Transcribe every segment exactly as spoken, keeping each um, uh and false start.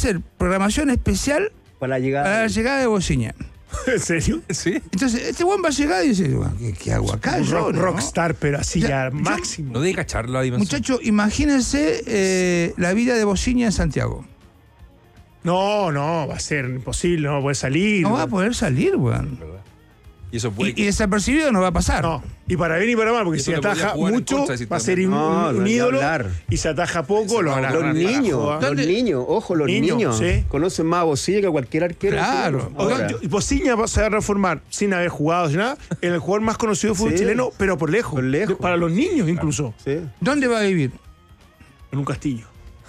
hacer programación especial para la llegada, para la llegada de Bociña. ¿En serio? Sí. Entonces, este buen va a llegar y dice, ¿qué, qué hago acá? Un yo, rock, ¿no? rockstar, pero así Ya, ya, yo- máximo. No debe cachar la dimensión. Muchachos, imagínense eh, la vida de Bociña en Santiago. No, no, va a ser imposible, no va a poder salir. No va a poder salir, weón. Y eso puede Y, y desapercibido no va a pasar. No, y para bien y para mal, porque Y si eso le podría ataja jugar en mucho, contra, si va a ser también. un, No, un no hay que ídolo. hablar. Y si ataja poco, lo van a Los agarrar niños, carajo, ¿ah? los ¿Dónde? niños, ojo, los Niños, niños. sí. Conocen más a Bocilla que a cualquier arquero. Claro. chileno. Oigan, Ahora. yo- y Bociña va- se va a reformar sin haber jugado, sin nada, en el jugador más conocido del fútbol Sí. chileno, pero por lejos. Por lejos. Para los niños incluso. Sí. ¿Dónde va a vivir? En un castillo.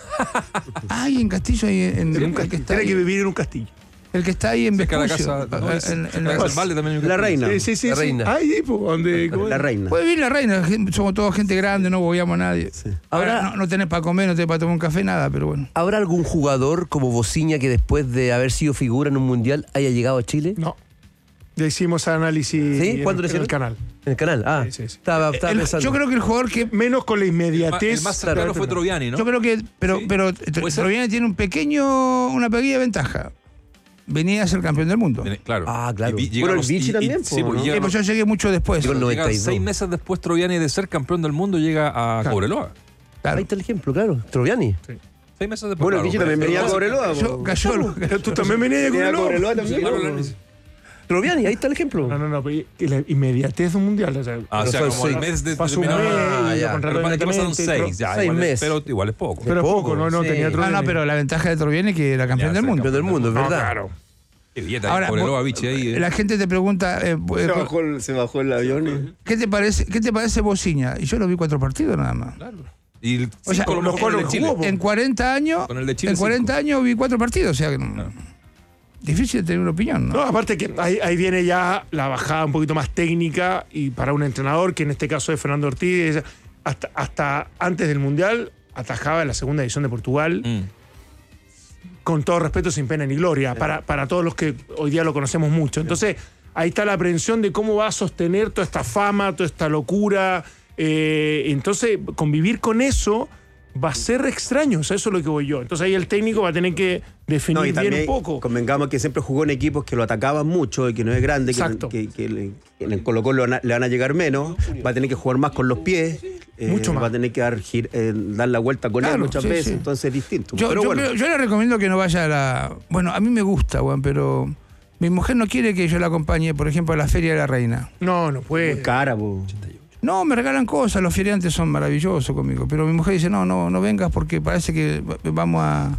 Ay, en Castillo, ahí en, En un el, que castillo. está Tiene ahí, que vivir en un castillo. el que está ahí en cerca de la Vespucio. casa. No, es- En- en cerca de la- la casa del Valle también hay un La castillo. reina. Sí, sí, sí. La sí. reina. Ay, sí, pues, donde, ¿cómo La es? reina. Puede vivir la reina, gente- somos todos gente grande, no bobeamos a nadie. Ahora, Ahora- no, no tenés para comer, no tenés para tomar un café, nada, pero bueno. ¿Habrá algún jugador como Bociña que después de haber sido figura en un mundial haya llegado a Chile? No. Ya hicimos análisis ¿Sí? en, ¿Cuándo lo en hicieron? el canal. En el canal. Ah, Sí, sí, sí. estaba, estaba El- pensando. yo creo que el jugador que Menos con la El ma- inmediatez. El más cercano fue Troviani, ¿no? Yo creo que, pero, Sí. pero ¿Puede ser? Troviani tiene un pequeño, una pequeña ventaja. Venía a ser campeón del mundo. Tiene- Claro. Ah, claro. Y vi- Bueno, llegamos- el Vichy y- y- también, Sí, po, pues ¿no? llega- Sí, pues yo llegué mucho después. Llegó el llega noventa y dos. seis meses después Troviani de ser campeón del mundo llega a Cobreloa. Claro. Ahí está el ejemplo, claro. Troviani. Seis meses después. Bueno, el claro, Vichy pero- también venía a pero- Cobreloa. Yo, po. cayó lo- Pero tú también venías de Venía a Cobreloa. Cobreloa Sí, también. claro, po. lo análisis. Troviani, ahí está el ejemplo. No, no, no, pero y la inmediatez de un mundial. O sea, Ah, o sea, Pero como fue el seis- mes de pasó un determinado- mes, Ah, y ya. lo contrató Pero ¿qué pasaron inmediatamente, seis? Ya, seis igual es- meses. Pero igual es poco. Pero poco, poco, no, no, sí. tenía otro Ah, no, pero la ventaja de Troviani es que era campeón Ya, del ser mundo. Campeón del mundo, es No, verdad. claro. Qué dieta, Ahora, Cobreloa, vos- Vichy ahí. eh. la gente te pregunta, eh, Se bajó, el, se bajó el avión. y- ¿qué te parece, qué te parece Bociña? Y yo lo vi cuatro partidos nada más. Claro. Y el O sea, cinco lo los mejor con el de cuatro Chile. jugó, po. En cuarenta años, Con el de Chile, en cuarenta años vi cuatro partidos, o sea que no- difícil tener una opinión, ¿no? No, aparte que ahí, ahí viene ya la bajada un poquito más técnica y para un entrenador, que en este caso es Fernando Ortiz, es- hasta, hasta antes del Mundial atajaba en la segunda división de Portugal, Mm. con todo respeto, sin pena ni gloria, para, para todos los que hoy día lo conocemos mucho. Entonces, ahí está la aprehensión de cómo va a sostener toda esta fama, toda esta locura. Eh, entonces, convivir con eso va a ser extraño, o sea, eso es lo que voy yo. Entonces ahí el técnico va a tener que definir No, y bien también un poco. convengamos que siempre jugó en equipos que lo atacaban mucho y que no es grande, que, Exacto. que, que le- que en el Colo Colo le van a- le van a llegar menos, va a tener que jugar más con los pies, eh, Mucho más. va a tener que dar, gir- eh, dar la vuelta con él Claro, muchas sí, veces, sí. entonces es distinto. Yo, Pero yo bueno, creo- yo le recomiendo que no vaya a la... Bueno, a mí me gusta, weón, pero mi mujer no quiere que yo la acompañe, por ejemplo, a la Feria de la Reina. No, no puede. muy cara, po. No, me regalan cosas, los feriantes son maravillosos conmigo, pero mi mujer dice, no, no, no vengas porque parece que va- vamos a,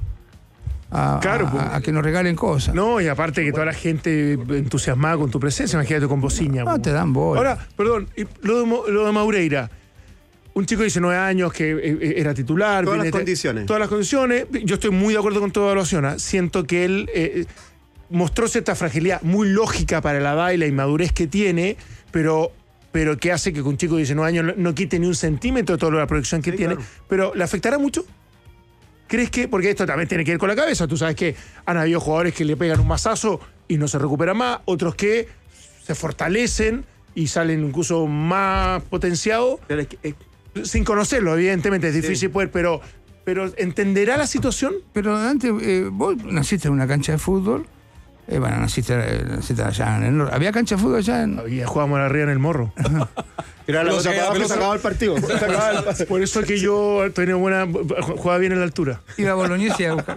a, Claro, a- pues. a que nos regalen cosas. No, y aparte que toda la gente entusiasmada con tu presencia, imagínate con Bociña. No te dan bola. Ahora, perdón, y lo de, Mo- lo de Maureira. Un chico de diecinueve años que eh, eh, era titular. Todas las viene- condiciones. Todas las condiciones. Yo estoy muy de acuerdo con tu evaluación. ¿ah? Siento que él eh, mostró cierta fragilidad muy lógica para la edad y la inmadurez que tiene, pero, pero que hace que un chico de diecinueve años no, no quite ni un centímetro de toda la proyección que Sí, tiene. claro. Pero ¿le afectará mucho? ¿Crees que? Porque esto también tiene que ver con la cabeza. Tú sabes que han habido jugadores que le pegan un mazazo y no se recuperan más, otros que se fortalecen y salen incluso más potenciados. Pero es que, eh, Sin conocerlo, evidentemente es difícil poder, pero, pero ¿entenderá la situación? Pero antes, eh, vos naciste en una cancha de fútbol, eh, bueno, naciste, eh, naciste allá en el norte. ¿Había cancha de fútbol allá en...? Había jugábamos arriba en el morro. Era la Pero cosa se para abajo y pero se se- acababa el partido. Se acababa el partido. Por eso es que yo tenía buena, jugaba bien en la altura. Iba a Bolognesi a buscar.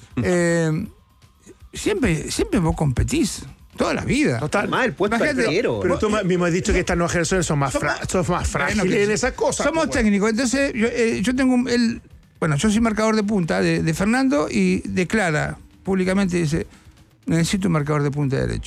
Eh, siempre, siempre vos competís, toda la vida. Total. Más el puesto Imagínate, arquero. Pero tú mismo has dicho que estas nuevas generaciones son más, fra- son más frágiles Bueno, que en esas cosas. Somos pues, bueno. técnicos, entonces yo, eh, yo tengo un- el, bueno, yo soy marcador de punta de, de Fernando y declara públicamente, dice, necesito un marcador de punta derecho.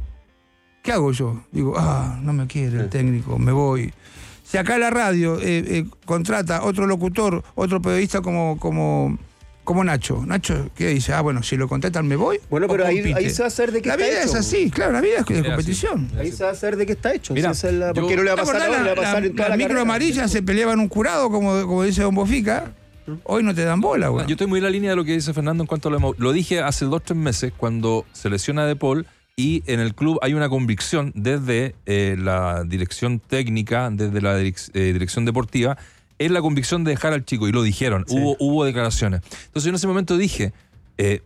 ¿Qué hago yo? Digo, ah, no me quiere el técnico, me voy. Si acá la radio eh, eh, contrata otro locutor, otro periodista como, como, como Nacho, Nacho, ¿qué dice? Ah, bueno, si lo contratan me voy. Bueno, o pero ahí, compite. ahí se va a hacer de qué La está vida hecho. es así, claro, la vida es de así. competición. Ahí se va a hacer de qué está hecho. Mira, Si esa es la- yo- porque no le va a ¿Te pasar acordás ahora, le va a la- pasar la- en toda la la micro carrera. amarilla se peleaban un curado, como, como dice Don Bofica. Hoy no te dan bola, güey. Yo estoy muy en la línea de lo que dice Fernando en cuanto a lo de Mau- Lo dije hace dos o tres meses cuando se lesiona De Paul y en el club hay una convicción desde eh, la dirección técnica, desde la direc- eh, dirección deportiva, es la convicción de dejar al chico y lo dijeron, Sí. hubo, hubo declaraciones. Entonces yo en ese momento dije, eh,